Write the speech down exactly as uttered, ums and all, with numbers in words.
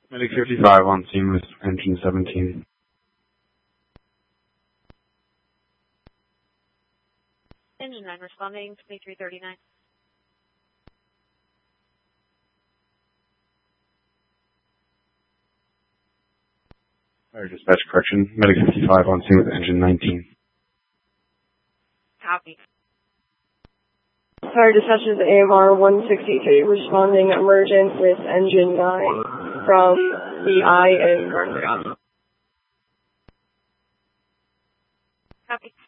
Medic fifty-five on scene with engine seventeen. Engine nine responding, twenty-three thirty-nine. Fire dispatch correction. Medic fifty-five on scene with engine nineteen. Copy. Fire dispatch is A M R one sixty-three responding emergent with engine nine from the eye and Garden. Copy.